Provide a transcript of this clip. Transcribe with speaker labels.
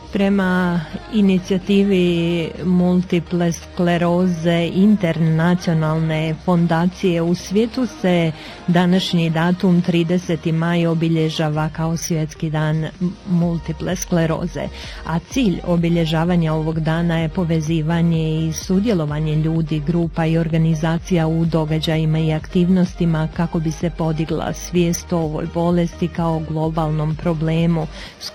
Speaker 1: Prema inicijativi multiple skleroze internacionalne fondacije u svijetu se današnji datum 30. maj obilježava kao svjetski dan multiple skleroze, a cilj obilježavanja ovog dana je povezivanje i sudjelovanje ljudi, grupa i organizacija u događajima i aktivnostima kako bi se podigla svijest o ovoj bolesti kao globalnom problemu s